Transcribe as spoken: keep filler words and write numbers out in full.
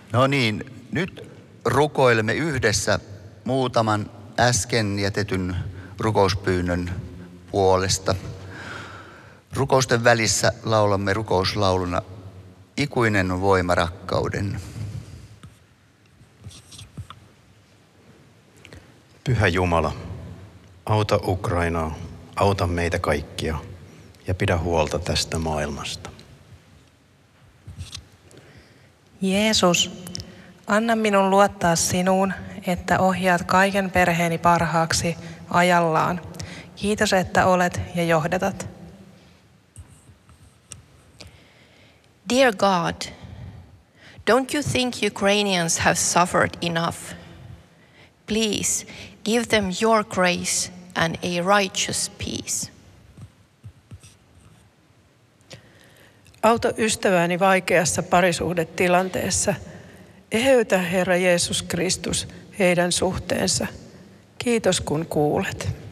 No niin, nyt rukoilemme yhdessä muutaman äsken jätetyn rukouspyynnön puolesta. Rukousten välissä laulamme rukouslauluna Ikuinen voima rakkauden. Pyhä Jumala, auta Ukrainaa, auta meitä kaikkia ja pidä huolta tästä maailmasta. Jeesus, anna minun luottaa sinuun, että ohjaat kaiken perheeni parhaaksi ajallaan. Kiitos, että olet ja johdatat. Dear God, don't you think Ukrainians have suffered enough? Please give them your grace and a righteous peace. Auta ystävääni vaikeassa parisuhdetilanteessa. Eheytä, Herra Jeesus Kristus, heidän suhteensa. Kiitos, kun kuulet.